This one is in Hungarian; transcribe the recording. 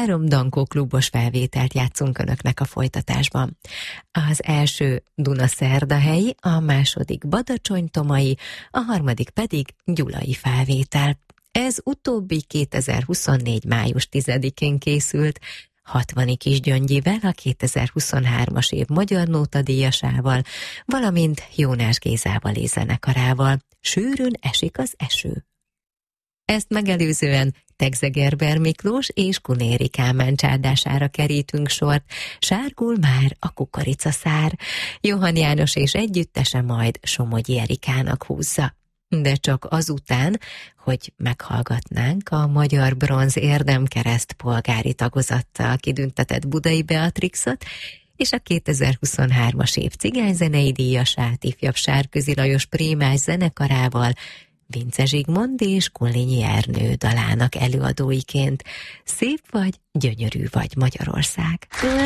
3 Dankó klubos felvételt játszunk önöknek a folytatásban. Az első Dunaszerdahelyi, a második Badacsony-Tomai, a harmadik pedig gyulai felvétel. Ez utóbbi 2024. május 10-én készült, 60 Kisgyöngyivel, a 2023-as év Magyar Nóta díjasával, valamint Jónás Gézával zenekarával. Sűrűn esik az eső. Ezt megelőzően Tegzegerber Miklós és Kunéri Kálmán csárdására kerítünk sort, sárgul már a kukoricaszár. Johann János és együttese majd Somogyi Erikának húzza. De csak azután, hogy meghallgatnánk a Magyar Bronz Érdemkereszt polgári tagozattal kidüntetett Budai Beatrixot, és a 2023-as év cigányzenei díjasát, ifjabb Sárközi Lajos Prémás zenekarával, Vince Zsigmond és Kullinyi Ernő dalának előadóiként. Szép vagy, gyönyörű vagy Magyarország.